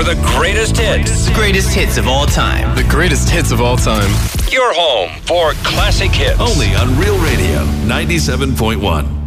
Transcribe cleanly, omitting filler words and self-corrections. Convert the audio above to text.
for the greatest hits. The greatest hits of all time. The greatest hits of all time. Your home for classic hits. Only on Real Radio 97.1.